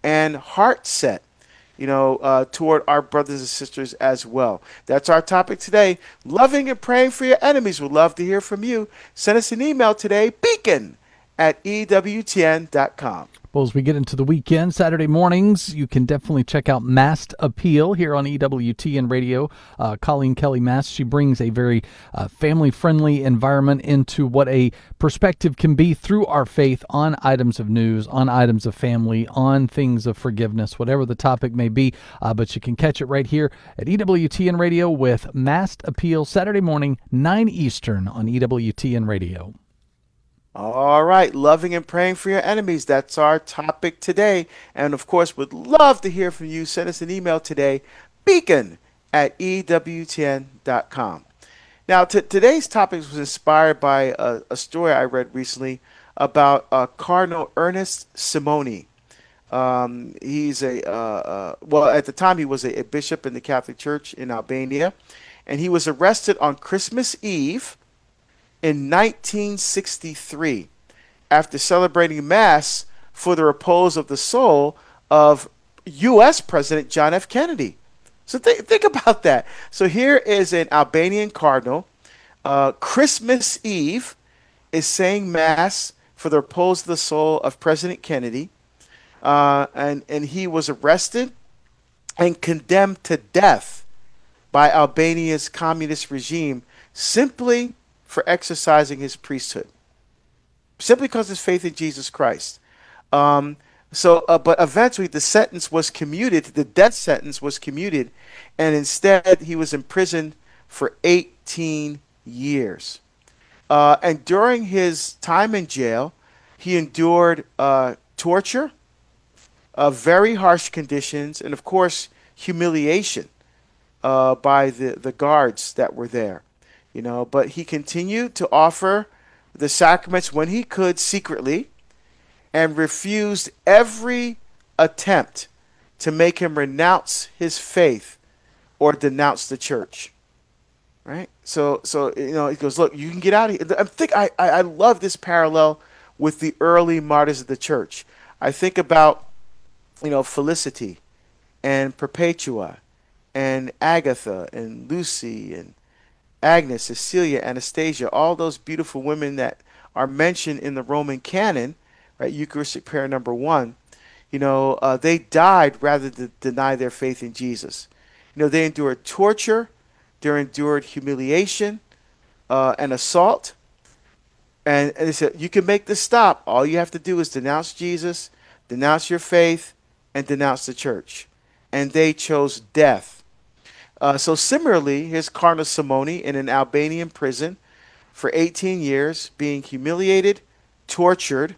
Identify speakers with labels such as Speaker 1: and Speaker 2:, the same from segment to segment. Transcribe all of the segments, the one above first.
Speaker 1: and heart set, toward our brothers and sisters as well. That's our topic today. Loving and praying for your enemies. We'd love to hear from you. Send us an email today, beacon@ewtn.com.
Speaker 2: Well, as we get into the weekend, Saturday mornings, you can definitely check out Masked Appeal here on EWTN Radio. Colleen Kelly Mast, she brings a very family-friendly environment into what a perspective can be through our faith on items of news, on items of family, on things of forgiveness, whatever the topic may be. But you can catch it right here at EWTN Radio with Masked Appeal, Saturday morning, 9 Eastern on EWTN Radio.
Speaker 1: All right, loving and praying for your enemies. That's our topic today. And of course, would love to hear from you. Send us an email today, beacon@ewtn.com. Now, today's topic was inspired by a story I read recently about Cardinal Ernest Simoni. He's well, at the time, he was a bishop in the Catholic Church in Albania, and he was arrested on Christmas Eve in 1963 after celebrating Mass for the repose of the soul of U.S. President John F. Kennedy. So think about that. So here is an Albanian cardinal. Christmas Eve is saying Mass for the repose of the soul of President Kennedy. And he was arrested and condemned to death by Albania's communist regime simply for exercising his priesthood, simply because of his faith in Jesus Christ. But eventually the sentence was commuted, the death sentence was commuted, and instead he was imprisoned for 18 years. And during his time in jail, he endured torture, very harsh conditions, and of course, humiliation by the guards that were there. But he continued to offer the sacraments when he could secretly and refused every attempt to make him renounce his faith or denounce the church. Right? So he goes, look, you can get out of here. I love this parallel with the early martyrs of the church. I think about, Felicity and Perpetua and Agatha and Lucy and Agnes, Cecilia, Anastasia, all those beautiful women that are mentioned in the Roman canon, right? Eucharistic prayer number 1. They died rather than deny their faith in Jesus. They endured torture, they endured humiliation and assault. And they said, you can make this stop. All you have to do is denounce Jesus, denounce your faith, and denounce the church. And they chose death. So similarly, here's Cardinal Simoni in an Albanian prison for 18 years, being humiliated, tortured,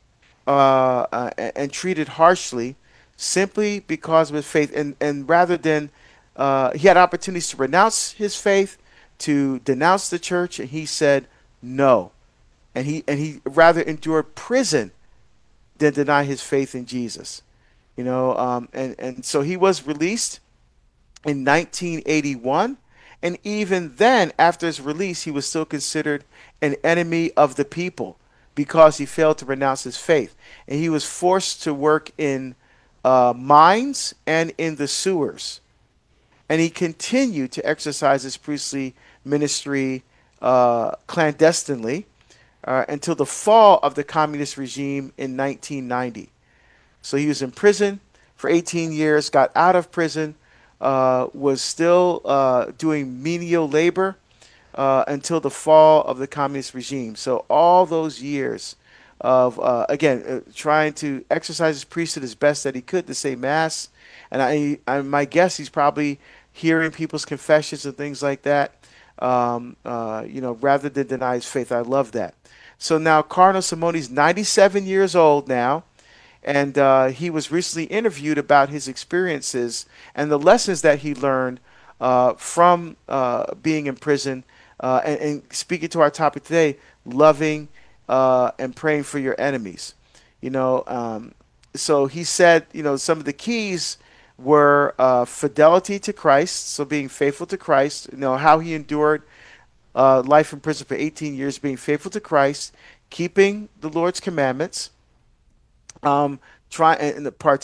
Speaker 1: and treated harshly simply because of his faith. And rather than, he had opportunities to renounce his faith, to denounce the church, and he said no. And he rather endured prison than deny his faith in Jesus. And so he was released in 1981, and even then, after his release, he was still considered an enemy of the people because he failed to renounce his faith. And he was forced to work in mines and in the sewers. And he continued to exercise his priestly ministry clandestinely until the fall of the communist regime in 1990. So he was in prison for 18 years, got out of prison, was still doing menial labor until the fall of the communist regime. So all those years of, trying to exercise his priesthood as best that he could to say Mass. And my guess, he's probably hearing people's confessions and things like that, rather than deny his faith. I love that. So now Cardinal Simoni's 97 years old now. And he was recently interviewed about his experiences and the lessons that he learned from being in prison and speaking to our topic today, loving and praying for your enemies. So he said, some of the keys were fidelity to Christ, so being faithful to Christ, how he endured life in prison for 18 years, being faithful to Christ, keeping the Lord's commandments, try and